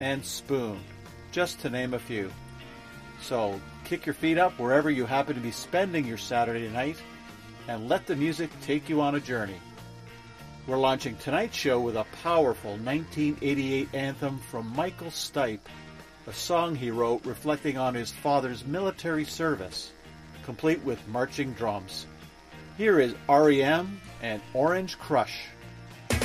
and Spoon, just to name a few. So kick your feet up wherever you happen to be spending your Saturday night and let the music take you on a journey. We're launching tonight's show with a powerful 1988 anthem from Michael Stipe, a song he wrote reflecting on his father's military service, complete with marching drums. Here is REM and Orange Crush.